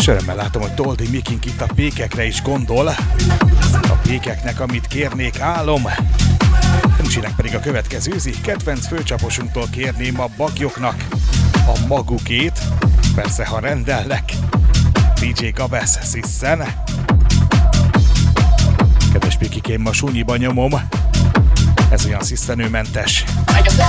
És örömmel látom, hogy Toldi Mikink itt a pékekre is gondol. A pékeknek, amit kérnék, álom. Öncsinek pedig a következő üzi. Kedvenc főcsaposunktól kérném a bagyoknak a magukét. Persze, ha rendelnek. DJ Gabesz Sziszen. Kedves pékikém, ma sunyiba nyomom. Ez olyan szisztenőmentes.